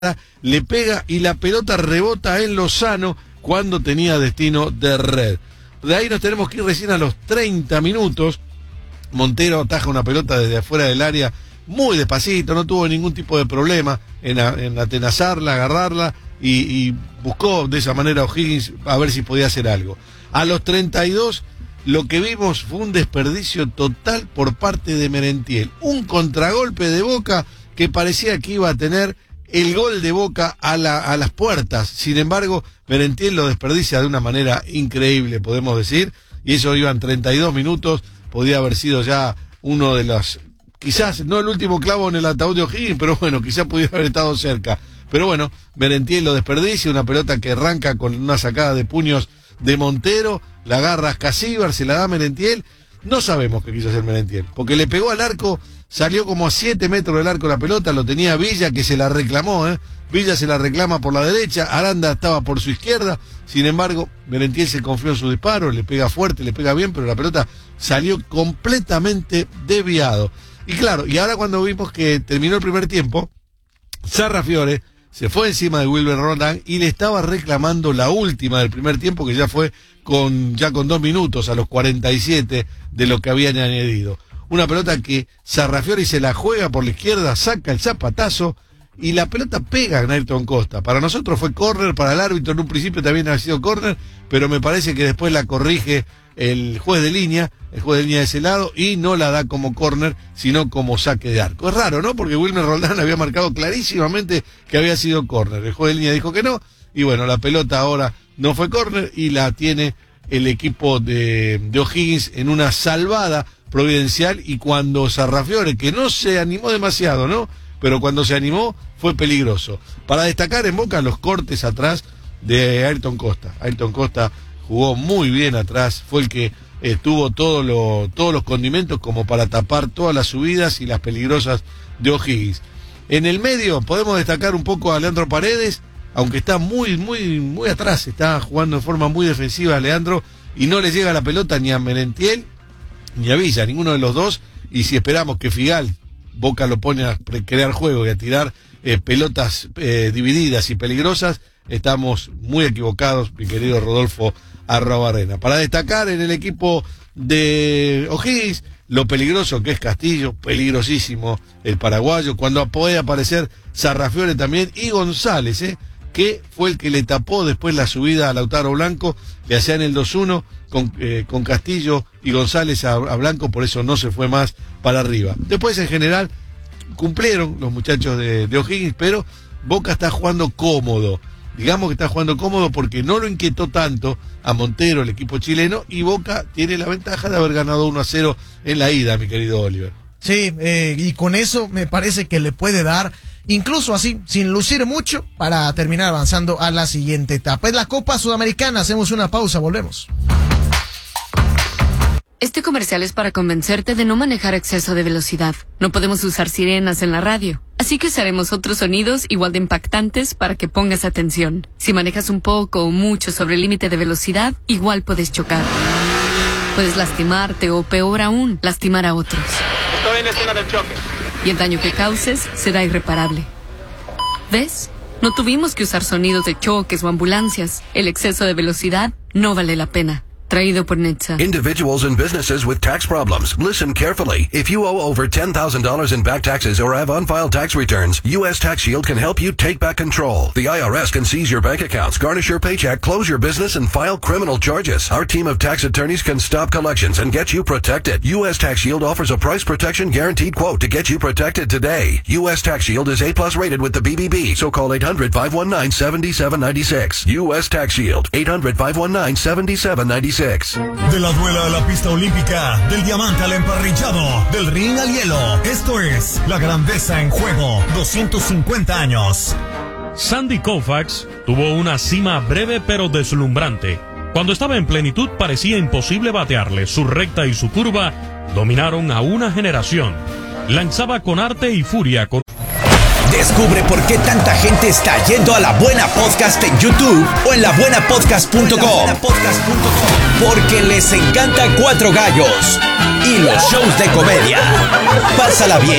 le pega y la pelota rebota en Lozano cuando tenía destino de red. De ahí nos tenemos que ir recién a los 30 minutos. Montero ataja una pelota desde afuera del área muy despacito, no tuvo ningún tipo de problema en atenazarla, agarrarla y buscó de esa manera a O'Higgins a ver si podía hacer algo. A los 32 lo que vimos fue un desperdicio total por parte de Merentiel, un contragolpe de Boca que parecía que iba a tener el gol de Boca a las puertas. Sin embargo, Merentiel lo desperdicia de una manera increíble, podemos decir, y eso iban 32 minutos, podía haber sido ya uno de los, quizás no el último clavo en el ataúd de O'Higgins, pero bueno, quizás pudiera haber estado cerca. Pero bueno, Merentiel lo desperdicia, una pelota que arranca con una sacada de puños de Montero, la agarra Ascasíbar, se la da a Merentiel. No sabemos qué quiso hacer Merentiel, porque le pegó al arco, salió como a 7 metros del arco la pelota, lo tenía Villa, que se la reclamó, Villa se la reclama por la derecha, Aranda estaba por su izquierda, sin embargo, Merentiel se confió en su disparo, le pega fuerte, le pega bien, pero la pelota salió completamente desviado. Y claro, y ahora cuando vimos que terminó el primer tiempo, Sarrafiore se fue encima de Wilber Roldán y le estaba reclamando la última del primer tiempo, que ya fue con 2 minutos a los 47 de lo que habían añadido. Una pelota que Sarrafiore se la juega por la izquierda, saca el zapatazo y la pelota pega a Ayrton Costa. Para nosotros fue córner, para el árbitro en un principio también ha sido córner, pero me parece que después la corrige el juez de línea de ese lado y no la da como córner, sino como saque de arco. Es raro, ¿no? Porque Wilmer Roldán había marcado clarísimamente que había sido córner. El juez de línea dijo que no, y bueno, la pelota ahora no fue córner y la tiene el equipo de O'Higgins en una salvada providencial, y cuando Sarrafiore, que no se animó demasiado, ¿no? Pero cuando se animó fue peligroso. Para destacar en Boca los cortes atrás de Ayrton Costa. Ayrton Costa jugó muy bien atrás, fue el que tuvo todos los condimentos como para tapar todas las subidas y las peligrosas de O'Higgins. En el medio podemos destacar un poco a Leandro Paredes, aunque está muy atrás, está jugando de forma muy defensiva a Leandro y no le llega la pelota ni a Merentiel ni a Villa, ninguno de los dos, y si esperamos que Figal, Boca lo pone a crear juego y a tirar pelotas divididas y peligrosas, estamos muy equivocados, mi querido Rodolfo Arruabarrena. Para destacar en el equipo de O'Higgins, lo peligroso que es Castillo, peligrosísimo el paraguayo, cuando puede aparecer Sarrafiore también, y González, que fue el que le tapó después la subida a Lautaro Blanco, le hacían el 2-1 con Castillo y González a Blanco, por eso no se fue más para arriba. Después en general cumplieron los muchachos de O'Higgins, pero Boca está jugando cómodo. Digamos que está jugando cómodo porque no lo inquietó tanto a Montero, el equipo chileno, y Boca tiene la ventaja de haber ganado 1-0 en la ida, mi querido Oliver. Sí, y con eso me parece que le puede dar, incluso así, sin lucir mucho, para terminar avanzando a la siguiente etapa. Es la Copa Sudamericana, hacemos una pausa, volvemos. Este comercial es para convencerte de no manejar a exceso de velocidad. No podemos usar sirenas en la radio, así que usaremos otros sonidos igual de impactantes para que pongas atención. Si manejas un poco o mucho sobre el límite de velocidad, igual puedes chocar. Puedes lastimarte o, peor aún, lastimar a otros. Estoy en la escena del choque. Y el daño que causes será irreparable. ¿Ves? No tuvimos que usar sonidos de choques o ambulancias. El exceso de velocidad no vale la pena. Traído por Netza. Individuals and businesses with tax problems. Listen carefully. If you owe over $10,000 in back taxes or have unfiled tax returns, U.S. Tax Shield can help you take back control. The IRS can seize your bank accounts, garnish your paycheck, close your business, and file criminal charges. Our team of tax attorneys can stop collections and get you protected. U.S. Tax Shield offers a price protection guaranteed quote to get you protected today. U.S. Tax Shield is A+ rated with the BBB, so call 800-519-7796. U.S. Tax Shield, 800-519-7796. De la duela a la pista olímpica, del diamante al emparrillado, del ring al hielo. Esto es La Grandeza en Juego, 250 años. Sandy Koufax tuvo una cima breve pero deslumbrante. Cuando estaba en plenitud parecía imposible batearle. Su recta y su curva dominaron a una generación. Lanzaba con arte y furia. Descubre por qué tanta gente está yendo a La Buena Podcast en YouTube o en labuenapodcast.com. Porque les encanta Cuatro Gallos y los shows de comedia. Pásala bien,